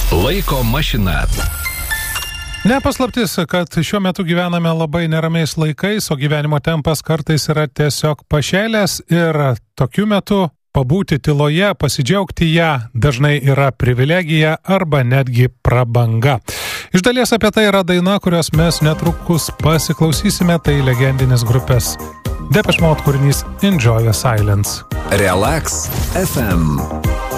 Laiko mašina. Nepaslaptis, kad šiuo metu gyvename labai neramiais laikais, o gyvenimo tempas kartais yra tiesiog pašėlęs ir tokiu metu pabūti tyloje, pasidžiaugti ją dažnai yra privilegija arba netgi prabanga. Iš dalies apie tai yra daina, kurios mes netrukus pasiklausysime, tai legendinis grupės Depeche Mode kūrinys Enjoy the Silence. Relax FM.